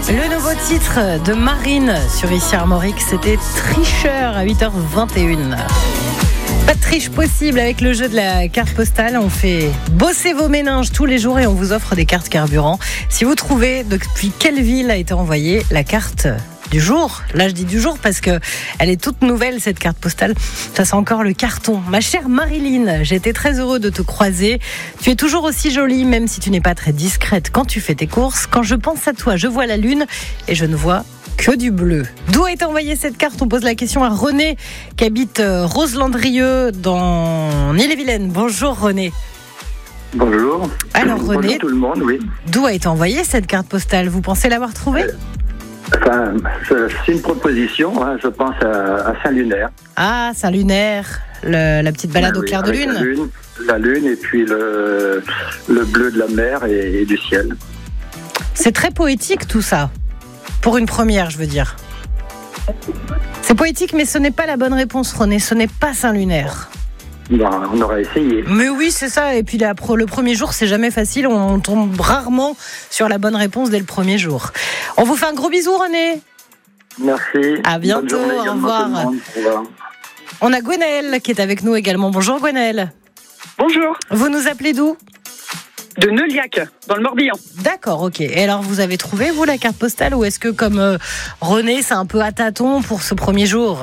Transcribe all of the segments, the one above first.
Le nouveau titre de Marine sur Ici Armorique, c'était Tricheur à 8h21. Pas de triche possible avec le jeu de la carte postale. On fait bosser vos méninges tous les jours et on vous offre des cartes carburant. Si vous trouvez depuis quelle ville a été envoyée la carte du jour, là je dis du jour parce que elle est toute nouvelle cette carte postale, ça sent encore le carton. Ma chère Marilyn, j'étais très heureux de te croiser. Tu es toujours aussi jolie même si tu n'es pas très discrète quand tu fais tes courses. Quand je pense à toi, je vois la lune et je ne vois que du bleu. D'où a été envoyée cette carte? On pose la question à René qui habite Roselandrieux dans Ille-et-Vilaine. Bonjour René. Bonjour. Alors René, bonjour tout le monde, oui. D'où a été envoyée cette carte postale? Vous pensez l'avoir trouvée? Enfin, c'est une proposition, hein, je pense à Saint-Lunaire. Ah, Saint-Lunaire, la petite balade au clair de lune. La lune et puis le bleu de la mer et du ciel. C'est très poétique tout ça. Pour une première, je veux dire. C'est poétique, mais ce n'est pas la bonne réponse, René. Ce n'est pas Saint-Lunaire. Ben, on aurait essayé. Mais oui, c'est ça. Et puis le premier jour, c'est jamais facile. On tombe rarement sur la bonne réponse dès le premier jour. On vous fait un gros bisou, René. Merci. À bientôt. Au revoir. Au revoir. On a Gwenaëlle qui est avec nous également. Bonjour, Gwenaëlle. Bonjour. Vous nous appelez d'où? De Neuliac, dans le Morbihan. D'accord, ok. Et alors, vous avez trouvé, vous, la carte postale? Ou est-ce que, comme René, c'est un peu à tâtons pour ce premier jour?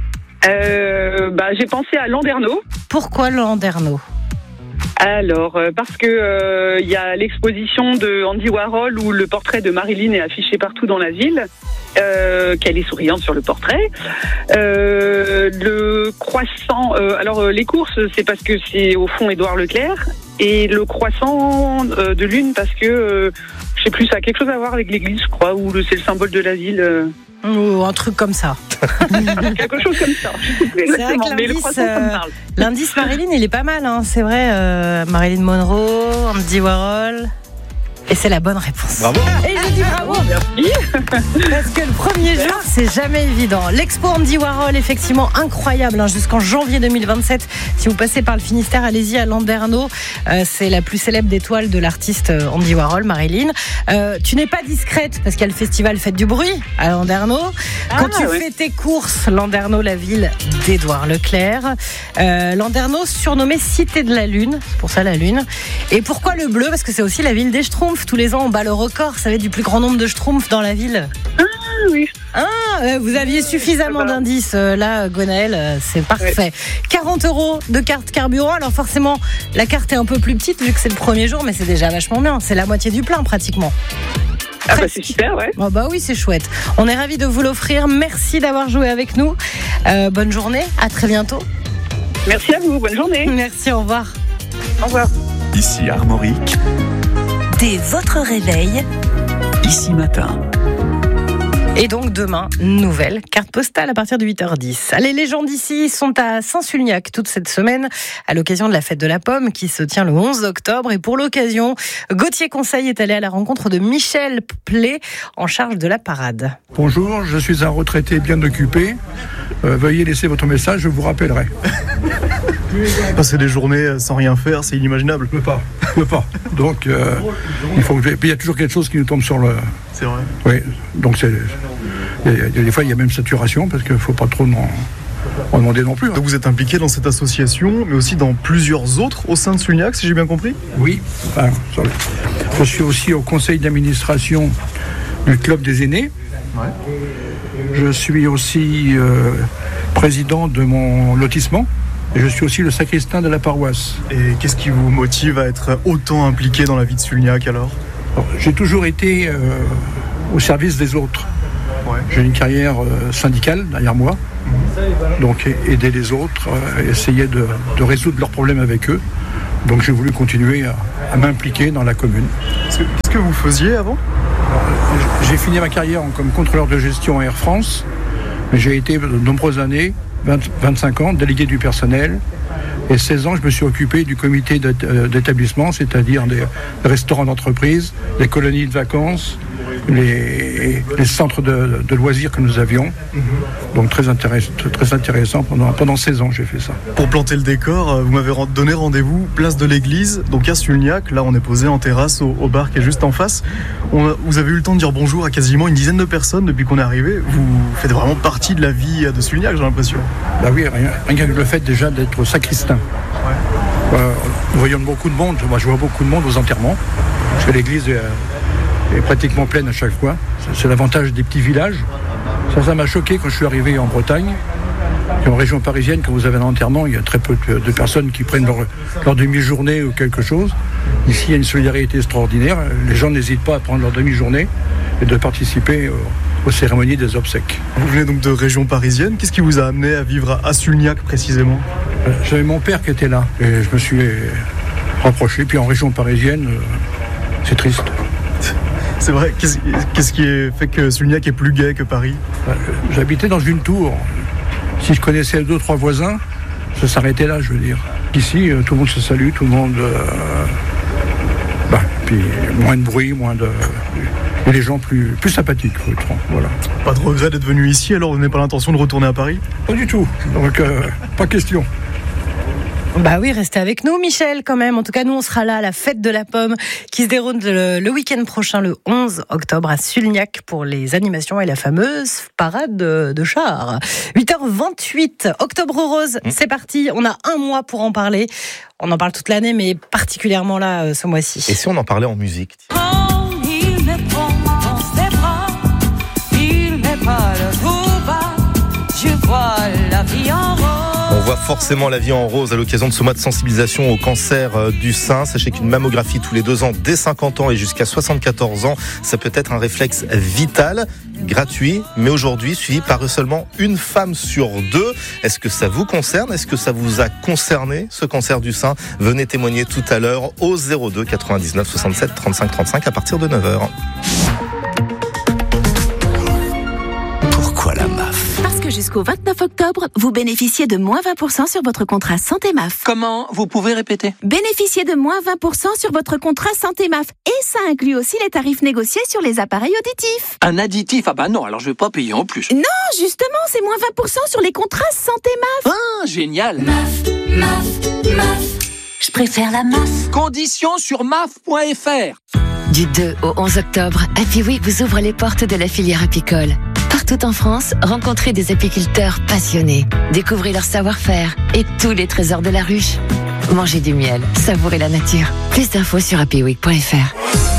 J'ai pensé à Landerneau. Pourquoi Landerneau? Alors, parce que y a l'exposition de Andy Warhol où le portrait de Marilyn est affiché partout dans la ville. Qu'elle est souriante sur le portrait. Le croissant... les courses, c'est parce que c'est au fond Édouard Leclerc. Et le croissant de lune parce que, je sais plus, ça a quelque chose à voir avec l'église, je crois, ou c'est le symbole de la ville. Ou un truc comme ça. Quelque chose comme ça. C'est vrai que l'indice Marilyn, il est pas mal, hein. C'est vrai, Marilyn Monroe, Andy Warhol... Et c'est la bonne réponse. Bravo. Et je dis bravo. Merci. Parce que le premier jour, c'est jamais évident. L'expo Andy Warhol, effectivement incroyable, hein, jusqu'en janvier 2027. Si vous passez par le Finistère, allez-y à Landerneau. C'est la plus célèbre des toiles de l'artiste Andy Warhol, Marilyn. Tu n'es pas discrète parce qu'il y a le festival Fête du Bruit à Landerneau. Quand tu fais tes courses, Landerneau, la ville d'Édouard Leclerc. Landerneau, surnommé Cité de la Lune. C'est pour ça la Lune. Et pourquoi le bleu? Parce que c'est aussi la ville des Schtroumpfs. Tous les ans, on bat le record, vous savez, du plus grand nombre de Schtroumpfs dans la ville. Ah oui. Ah, vous aviez suffisamment d'indices. Là, Gwenaëlle, c'est parfait. Ouais. 40 € de carte carburant. Alors forcément, la carte est un peu plus petite vu que c'est le premier jour, mais c'est déjà vachement bien. C'est la moitié du plein, pratiquement. Ah bah c'est super, ouais. Oh bah oui, c'est chouette. On est ravis de vous l'offrir. Merci d'avoir joué avec nous. Bonne journée, à très bientôt. Merci à vous, bonne journée. Merci, au revoir. Au revoir. Ici Armorique. Dès votre réveil, Ici Matin. Et donc demain, nouvelle carte postale à partir de 8h10. Allez, les gens d'ici sont à Saint-Sulniac toute cette semaine à l'occasion de la fête de la pomme qui se tient le 11 octobre. Et pour l'occasion, Gauthier Conseil est allé à la rencontre de Michel Plé en charge de la parade. Bonjour, je suis un retraité bien occupé. Veuillez laisser votre message, je vous rappellerai. Passer des journées sans rien faire, c'est inimaginable. Je peux pas. Donc, il y a toujours quelque chose qui nous tombe sur le... C'est vrai. Oui, donc des fois il y a même saturation parce qu'il ne faut pas trop en demander non plus. Donc vous êtes impliqué dans cette association, mais aussi dans plusieurs autres au sein de Sulniac, si j'ai bien compris? Oui, je suis aussi au conseil d'administration du club des aînés. Ouais. Je suis aussi président de mon lotissement. Et je suis aussi le sacristain de la paroisse. Et qu'est-ce qui vous motive à être autant impliqué dans la vie de Sulniac alors? J'ai toujours été au service des autres. Ouais. J'ai une carrière syndicale derrière moi. Donc aider les autres, essayer de résoudre leurs problèmes avec eux. Donc j'ai voulu continuer à m'impliquer dans la commune. Qu'est-ce que vous faisiez avant? J'ai fini ma carrière comme contrôleur de gestion à Air France. Mais j'ai été de nombreuses années, 25 ans, délégué du personnel. Et 16 ans, je me suis occupé du comité d'établissement, c'est-à-dire des restaurants d'entreprise, des colonies de vacances les centres de loisirs que nous avions. Donc très intéressant. Pendant 16 ans, j'ai fait ça. Pour planter le décor, vous m'avez donné rendez-vous place de l'église, donc à Sulniac. Là, on est posé en terrasse au bar qui est juste en face. Vous avez eu le temps de dire bonjour à quasiment une dizaine de personnes depuis qu'on est arrivé. Vous faites vraiment partie de la vie de Sulniac, j'ai l'impression. Bah oui, rien que le fait déjà d'être sacristain. Ouais. Nous voyons beaucoup de monde. Moi, je vois beaucoup de monde aux enterrements. Parce que l'église est pratiquement pleine à chaque fois. C'est l'avantage des petits villages. Ça m'a choqué quand je suis arrivé en Bretagne. Et en région parisienne, quand vous avez un enterrement, il y a très peu de personnes qui prennent leur demi-journée ou quelque chose. Ici, il y a une solidarité extraordinaire. Les gens n'hésitent pas à prendre leur demi-journée et de participer aux cérémonies des obsèques. Vous venez donc de région parisienne. Qu'est-ce qui vous a amené à vivre à Sulniac précisément ? J'avais mon père qui était là et je me suis rapproché. Puis en région parisienne, c'est triste. C'est vrai. Qu'est-ce qui fait que Sulniac est plus gai que Paris ? J'habitais dans une tour. Si je connaissais 2-3 voisins, ça s'arrêtait là, je veux dire. Ici, tout le monde se salue, tout le monde... puis moins de bruit, et les gens plus sympathiques, voilà. Pas de regret d'être venu ici, alors vous n'avez pas l'intention de retourner à Paris ? Pas du tout, donc pas question. Bah oui, restez avec nous, Michel, quand même. En tout cas, nous, on sera là à la fête de la pomme qui se déroule le week-end prochain, le 11 octobre, à Sulniac pour les animations et la fameuse parade de chars. 8h28, Octobre Rose, c'est parti. On a un mois pour en parler. On en parle toute l'année, mais particulièrement là, ce mois-ci. Et si on en parlait en musique ? Il me prend dans ses bras, il met pas le tout bas, je vois la vie en rose. On voit forcément la vie en rose à l'occasion de ce mois de sensibilisation au cancer du sein. Sachez qu'une mammographie tous les 2 ans, dès 50 ans et jusqu'à 74 ans, ça peut être un réflexe vital, gratuit, mais aujourd'hui suivi par seulement une femme sur 2. Est-ce que ça vous concerne ? Est-ce que ça vous a concerné, ce cancer du sein ? Venez témoigner tout à l'heure au 02 99 67 35 35 à partir de 9h. Pourquoi la MAF ? Parce que jusqu'au 29 octobre, vous bénéficiez de moins 20% sur votre contrat Santé MAF. Comment ? Vous pouvez répéter ? Bénéficiez de moins 20% sur votre contrat Santé MAF. Et ça inclut aussi les tarifs négociés sur les appareils auditifs. Un additif ? Ah bah non, alors je vais pas payer en plus. Non, justement, c'est moins 20% sur les contrats Santé MAF. Ah, génial ! MAF. Je préfère la MAF. Conditions sur maf.fr. Du 2 au 11 octobre, Happy Week vous ouvre les portes de la filière apicole. Partout en France, rencontrez des apiculteurs passionnés. Découvrez leur savoir-faire et tous les trésors de la ruche. Mangez du miel, savourez la nature. Plus d'infos sur happyweek.fr.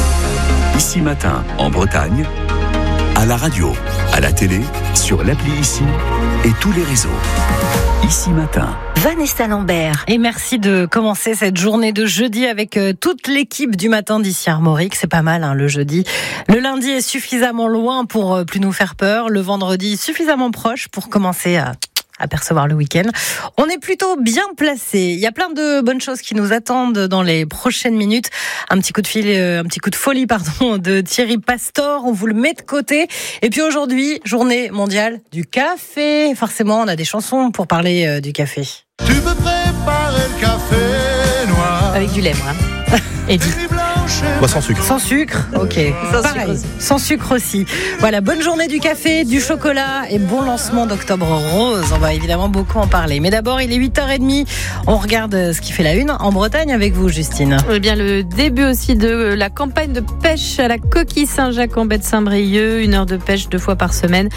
Ici Matin, en Bretagne, à la radio, à la télé, sur l'appli Ici et tous les réseaux. Ici Matin. Vanessa Lambert. Et merci de commencer cette journée de jeudi avec toute l'équipe du matin d'ici Armorique. C'est pas mal, hein, le jeudi. Le lundi est suffisamment loin pour plus nous faire peur. Le vendredi suffisamment proche pour commencer à apercevoir le week-end. On est plutôt bien placé. Il y a plein de bonnes choses qui nous attendent dans les prochaines minutes. Un petit coup de folie, de Thierry Pastor. On vous le met de côté. Et puis aujourd'hui, journée mondiale du café. Forcément, on a des chansons pour parler du café. Tu peux préparer le café noir avec du lait, moi. Eddie. Sans sucre. Sans sucre, ok. Pareil, sans sucre aussi. Voilà, bonne journée du café, du chocolat et bon lancement d'Octobre Rose. On va évidemment beaucoup en parler. Mais d'abord, il est 8h30. On regarde ce qui fait la une en Bretagne avec vous, Justine. Eh bien, le début aussi de la campagne de pêche à la coquille Saint-Jacques en baie de Saint-Brieuc. 1 heure de pêche 2 fois par semaine.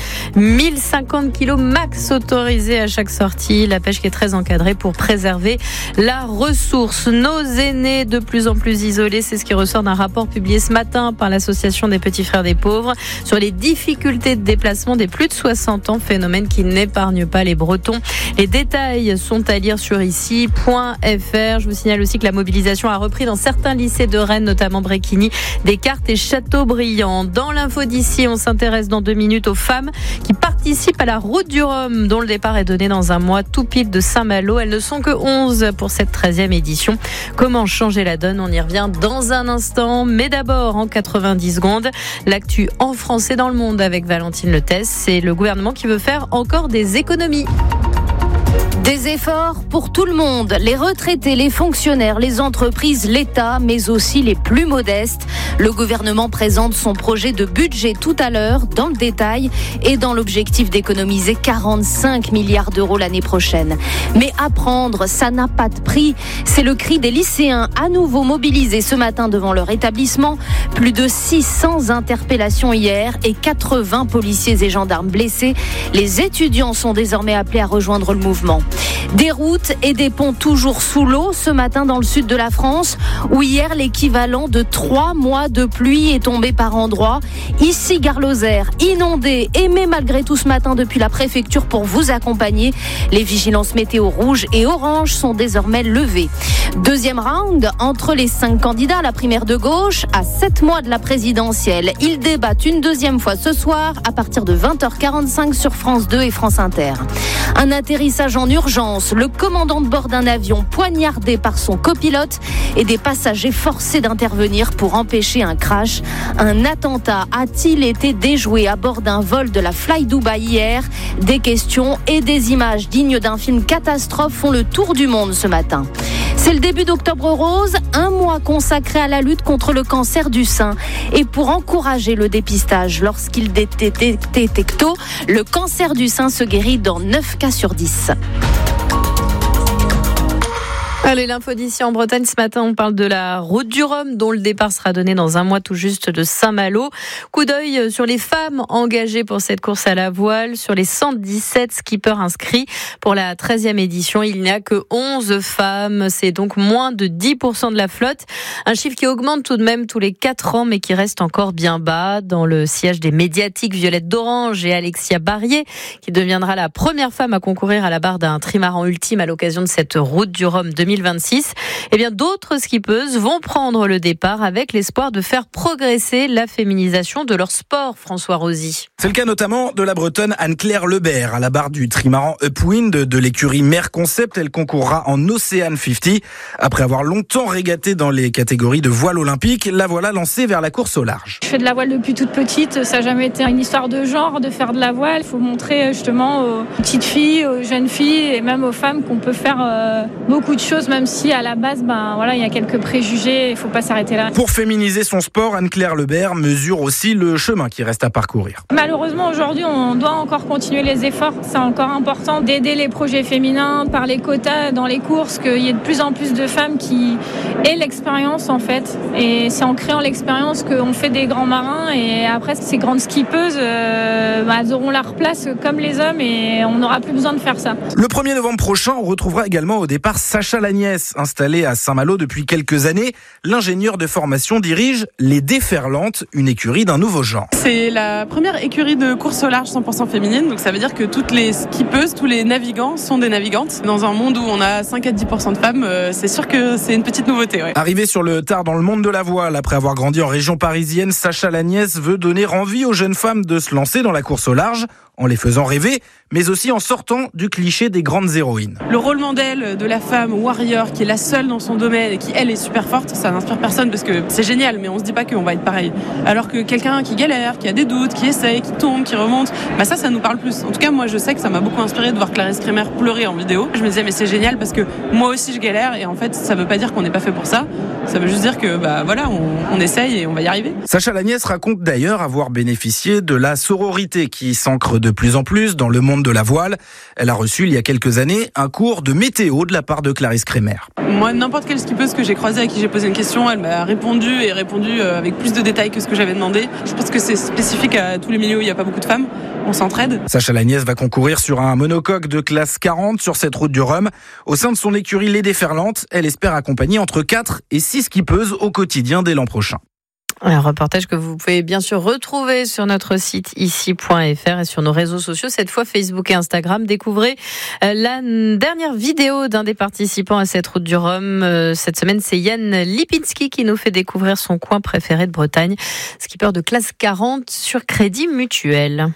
1050 kilos max autorisés à chaque sortie. La pêche qui est très encadrée pour préserver la ressource. Nos aînés de plus en plus isolés, c'est ce qui ressort d'un rapport publié ce matin par l'association des Petits Frères des Pauvres sur les difficultés de déplacement des plus de 60 ans, phénomène qui n'épargne pas les Bretons. Les détails sont à lire sur ici.fr. Je vous signale aussi que la mobilisation a repris dans certains lycées de Rennes, notamment Bréquigny, Descartes et Châteaubriand. Dans l'info d'ici, on s'intéresse dans 2 minutes aux femmes qui participent à la route du Rhum, dont le départ est donné dans un mois tout pile de Saint-Malo. Elles ne sont que 11 pour cette 13e édition. Comment changer la donne ? On y revient dans un instant, mais d'abord en 90 secondes, l'actu en France et dans le monde avec Valentine Letès. C'est le gouvernement qui veut faire encore des économies. Des efforts pour tout le monde, les retraités, les fonctionnaires, les entreprises, l'État, mais aussi les plus modestes. Le gouvernement présente son projet de budget tout à l'heure, dans le détail, et dans l'objectif d'économiser 45 milliards d'euros l'année prochaine. Mais apprendre, ça n'a pas de prix. C'est le cri des lycéens, à nouveau mobilisés ce matin devant leur établissement. Plus de 600 interpellations hier et 80 policiers et gendarmes blessés. Les étudiants sont désormais appelés à rejoindre le mouvement. Des routes et des ponts toujours sous l'eau ce matin dans le sud de la France, où hier l'équivalent de 3 mois de pluie est tombé par endroits. Ici, Gare-Lozère, inondé, mais malgré tout ce matin depuis la préfecture pour vous accompagner. Les vigilances météo rouges et oranges sont désormais levées. Deuxième round entre les 5 candidats à la primaire de gauche à 7 mois de la présidentielle. Ils débattent une deuxième fois ce soir à partir de 20h45 sur France 2 et France Inter. Un atterrissage en urgence, le commandant de bord d'un avion poignardé par son copilote et des passagers forcés d'intervenir pour empêcher un crash. Un attentat a-t-il été déjoué à bord d'un vol de la Fly Dubai hier? Des questions et des images dignes d'un film catastrophe font le tour du monde ce matin. C'est le début d'Octobre Rose, un mois consacré à la lutte contre le cancer du sein. Et pour encourager le dépistage lorsqu'il est détecté tôt, le cancer du sein se guérit dans 9 cas sur 10. Allez, l'info d'ici en Bretagne. Ce matin, on parle de la route du Rhum, dont le départ sera donné dans un mois tout juste de Saint-Malo. Coup d'œil sur les femmes engagées pour cette course à la voile. Sur les 117 skippers inscrits pour la 13e édition, il n'y a que 11 femmes. C'est donc moins de 10% de la flotte. Un chiffre qui augmente tout de même tous les 4 ans, mais qui reste encore bien bas. Dans le sillage des médiatiques, Violette d'Orange et Alexia Barrier, qui deviendra la première femme à concourir à la barre d'un trimaran ultime à l'occasion de cette route du Rhum 2026. Eh bien, d'autres skippeuses vont prendre le départ avec l'espoir de faire progresser la féminisation de leur sport, François Rosy. C'est le cas notamment de la Bretonne Anne-Claire Lebert à la barre du trimaran Upwind de l'écurie Mer Concept. Elle concourra en Ocean 50. Après avoir longtemps régaté dans les catégories de voile olympique, la voilà lancée vers la course au large. Je fais de la voile depuis toute petite. Ça n'a jamais été une histoire de genre de faire de la voile. Il faut montrer justement aux petites filles, aux jeunes filles et même aux femmes qu'on peut faire beaucoup de choses, même si à la base, il y a quelques préjugés, il ne faut pas s'arrêter là. Pour féminiser son sport, Anne-Claire Lebert mesure aussi le chemin qui reste à parcourir. Malheureusement, aujourd'hui, on doit encore continuer les efforts. C'est encore important d'aider les projets féminins par les quotas dans les courses, qu'il y ait de plus en plus de femmes qui aient l'expérience en fait. Et c'est en créant l'expérience qu'on fait des grands marins et après, ces grandes skippeuses, elles auront leur place comme les hommes et on n'aura plus besoin de faire ça. Le 1er novembre prochain, on retrouvera également au départ Sacha Lagnès, installé à Saint-Malo depuis quelques années. L'ingénieur de formation dirige les Déferlantes, une écurie d'un nouveau genre. C'est la première écurie de course au large 100% féminine, donc ça veut dire que toutes les skippeuses, tous les navigants sont des navigantes. Dans un monde où on a 5 à 10% de femmes, c'est sûr que c'est une petite nouveauté. Ouais. Arrivé sur le tard dans le monde de la voile, après avoir grandi en région parisienne, Sacha Lagnès veut donner envie aux jeunes femmes de se lancer dans la course au large, en les faisant rêver, mais aussi en sortant du cliché des grandes héroïnes. Le rôle modèle de la femme warrior qui est la seule dans son domaine et qui, elle, est super forte, ça n'inspire personne parce que c'est génial, mais on se dit pas qu'on va être pareil. Alors que quelqu'un qui galère, qui a des doutes, qui essaye, qui tombe, qui remonte, ça nous parle plus. En tout cas, moi, je sais que ça m'a beaucoup inspiré de voir Clarisse Kremer pleurer en vidéo. Je me disais, mais c'est génial parce que moi aussi, je galère et en fait, ça veut pas dire qu'on n'est pas fait pour ça. Ça veut juste dire que, on essaye et on va y arriver. Sacha Lagnès raconte d'ailleurs avoir bénéficié de la sororité qui s'ancre de plus en plus dans le monde de la voile. Elle a reçu il y a quelques années un cours de météo de la part de Clarisse Kremer. Moi, n'importe quelle skippeuse que j'ai croisée, à qui j'ai posé une question, elle m'a répondu avec plus de détails que ce que j'avais demandé. Je pense que c'est spécifique à tous les milieux où il n'y a pas beaucoup de femmes. On s'entraide. Sacha Lagnès va concourir sur un monocoque de classe 40 sur cette route du Rhum. Au sein de son écurie Les Déferlantes, elle espère accompagner entre 4 et 6 skippeuses au quotidien dès l'an prochain. Un reportage que vous pouvez bien sûr retrouver sur notre site ici.fr et sur nos réseaux sociaux, cette fois Facebook et Instagram. Découvrez la dernière vidéo d'un des participants à cette route du Rhum. Cette semaine, c'est Yann Lipinski qui nous fait découvrir son coin préféré de Bretagne, skipper de classe 40 sur Crédit Mutuel.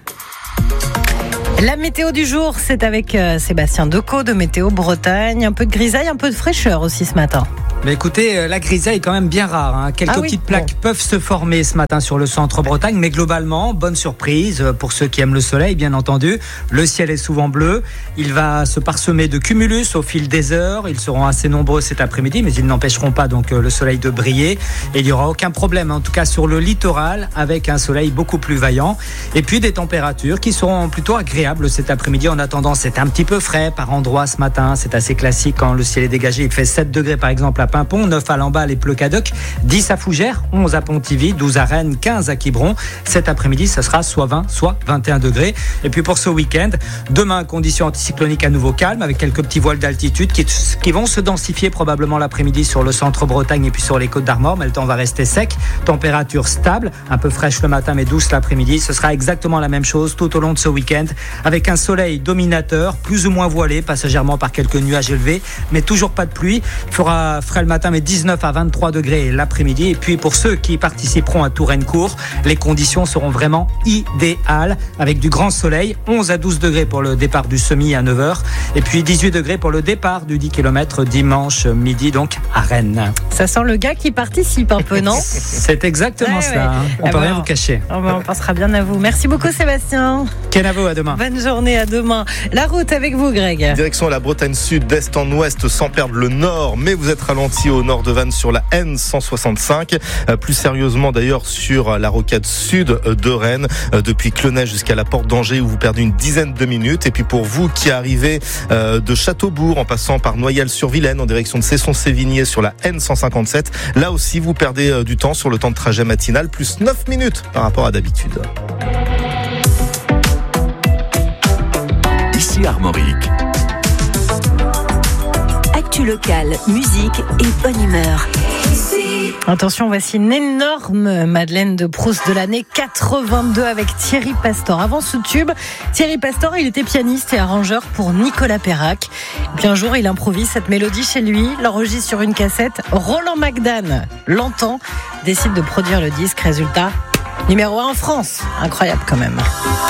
La météo du jour, c'est avec Sébastien Decaux de Météo Bretagne. Un peu de grisaille, un peu de fraîcheur aussi ce matin. Mais écoutez, la grisaille est quand même bien rare. Hein. Quelques petites plaques peuvent se former ce matin sur le centre-Bretagne, mais globalement, bonne surprise pour ceux qui aiment le soleil, bien entendu. Le ciel est souvent bleu. Il va se parsemer de cumulus au fil des heures. Ils seront assez nombreux cet après-midi, mais ils n'empêcheront pas donc le soleil de briller. Et il n'y aura aucun problème, en tout cas sur le littoral, avec un soleil beaucoup plus vaillant. Et puis des températures qui seront plutôt agréables cet après-midi. En attendant, c'est un petit peu frais par endroit ce matin. C'est assez classique quand le ciel est dégagé. Il fait 7 degrés par exemple à Pimpon, 9 à Lamballe et Pleucadoc, 10 à Fougères, 11 à Pontivy, 12 à Rennes, 15 à Quiberon. Cet après-midi, ce sera soit 20, soit 21 degrés. Et puis pour ce week-end, demain, conditions anticycloniques à nouveau calmes avec quelques petits voiles d'altitude qui vont se densifier probablement l'après-midi sur le centre-Bretagne et puis sur les Côtes d'Armor, mais le temps va rester sec. Température stable, un peu fraîche le matin mais douce l'après-midi. Ce sera exactement la même chose tout au long de ce week-end avec un soleil dominateur, plus ou moins voilé, passagèrement par quelques nuages élevés, mais toujours pas de pluie. Il fera frais le matin mais 19 à 23 degrés l'après-midi. Et puis pour ceux qui participeront à Touraine-Court, les conditions seront vraiment idéales avec du grand soleil, 11 à 12 degrés pour le départ du semi à 9h et puis 18 degrés pour le départ du 10 km dimanche midi donc à Rennes. Ça sent le gars qui participe un peu, non? C'est exactement cela. Hein. On peut rien vous cacher. On pensera bien à vous. Merci beaucoup Sébastien. Kenavo, à demain. Bonne journée, à demain. La route avec vous Greg. Direction la Bretagne Sud, d'est en ouest sans perdre le nord, mais vous êtes ralenti au nord de Vannes sur la N165. Plus sérieusement d'ailleurs sur la rocade sud de Rennes, depuis Clenay jusqu'à la porte d'Angers où vous perdez une dizaine de minutes. Et puis pour vous qui arrivez de Châteaubourg en passant par Noyelles-sur-Vilaine en direction de Cesson-Sévigné sur la N157, là aussi vous perdez du temps sur le temps de trajet matinal, plus 9 minutes par rapport à d'habitude. Ici Armorique. Actu locale, musique et bonne humeur. Attention, voici une énorme Madeleine de Proust de l'année 82 avec Thierry Pastor. Avant ce tube, Thierry Pastor, il était pianiste et arrangeur pour Nicolas Perrac. Et puis un jour, il improvise cette mélodie chez lui, l'enregistre sur une cassette. Roland McDan l'entend, décide de produire le disque. Résultat, numéro 1 en France. Incroyable quand même.